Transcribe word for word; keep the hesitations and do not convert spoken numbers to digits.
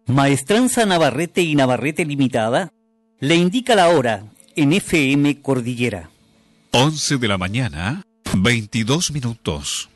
Maestranza Navarrete y Navarrete Limitada le indica la hora en F M Cordillera. once de la mañana, veintidós minutos.